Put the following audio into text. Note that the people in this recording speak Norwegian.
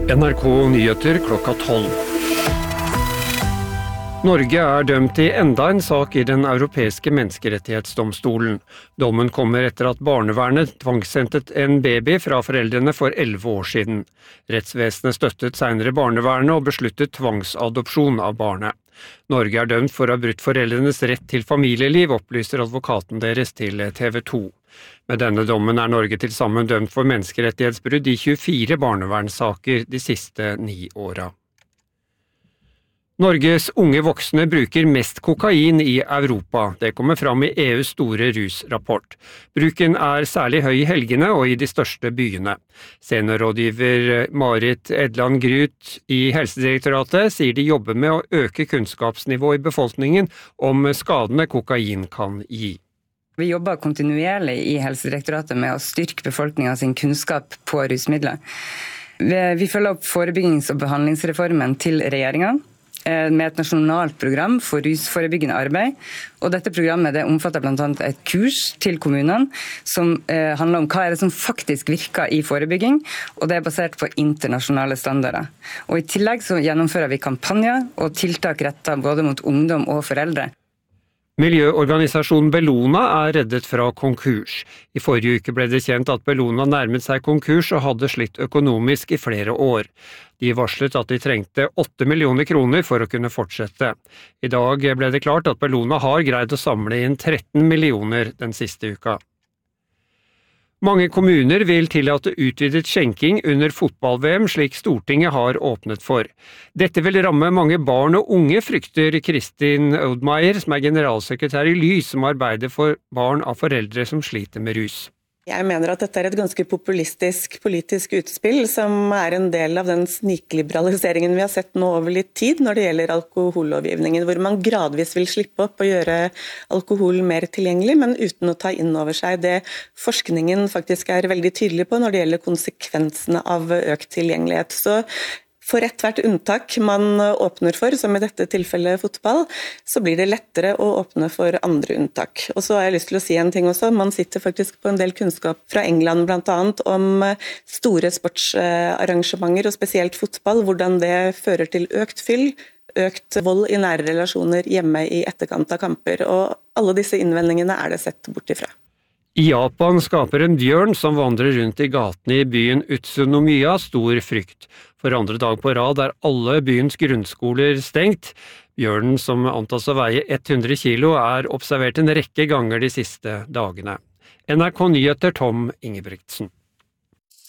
NRK Nyheter klokka 12. Norge er dømt i enda en sak i den europeiske menneskerettighetsdomstolen. Dommen kommer etter at barnevernet tvangshentet en baby fra foreldrene for 11 år siden. Rettsvesenet støttet senere barnevernet og besluttet tvangsadopsjon av barnet. Norge er dømt for å ha brutt foreldrenes rett til familieliv, opplyser advokaten deres til TV 2. Med denne dommen er Norge til sammen dømt for menneskerettighetsbrudd i 24 barnevernssaker de siste 9 åra. Norges unge voksne bruker mest kokain i Europa. Det kommer fram i EUs store rusrapport. Bruken er særlig høy i helgene og i de største byene. Seniorrådgiver Marit Edland Gryt i Helsedirektoratet sier de jobber med å øke kunnskapsnivået i befolkningen om skadene kokain kan gi. Vi jobber kontinuerlig i Helsedirektoratet med å styrke befolkningen sin kunnskap på rusmidler. Vi følger opp forebyggings- og behandlingsreformen til regjeringen med et nasjonalt program for rusforebyggende arbeid. Og dette programmet det omfatter blant annet et kurs til kommunene som handler om hva er det som faktisk virker i forebygging, og det er basert på internasjonale standarder. Og i tillegg så gjennomfører vi kampanjer og tiltak rettet både mot ungdom og foreldre. Miljøorganisasjonen Bellona er reddet fra konkurs. I forrige uke ble det kjent at Bellona nærmet seg konkurs og hadde slitt økonomisk i flere år. De varslet at de trengte 8 millioner kroner for å kunne fortsette. I dag ble det klart at Bellona har greid å samle inn 13 millioner den siste uka. Mange kommuner vil tillate utvidet skjenking under fotball-VM, slik Stortinget har åpnet for. Dette vil ramme mange barn og unge, frykter Kristin Oudmayer, som er generalsekretær i Lys, som arbeider for barn av foreldre som sliter med rus. Jeg mener at dette er et ganske populistisk politisk utspill, som er en del av den snikliberaliseringen vi har sett nå over litt tid når det gjelder alkohollovgivningen, hvor man gradvis vil slippe opp og gjøre alkohol mer tilgjengelig, men uten å ta inn over seg det forskningen faktisk er veldig tydelig på når det gjelder konsekvensene av økt tilgjengelighet. Så for hvert unntak man åpner for, som i dette tilfellet fotball, så blir det lettere å åpne for andre unntak. Og så har jeg lyst til å si en ting også. Man sitter faktisk på en del kunnskap fra England blant annet om store sportsarrangementer, og spesielt fotball, hvordan det fører til økt fyll, økt vold i nære relasjoner hjemme i etterkant av kamper. Og alle disse innvendingene er det sett bort ifra. I Japan skaper en bjørn som vandrer rundt i gatene i byen Utsunomiya stor frykt. For andre dag på rad er alle byens grunnskoler stengt. Bjørnen, som antas å veie 100 kilo, er observert en rekke ganger de siste dagene. NRK Nyheter, Tom Ingebrigtsen.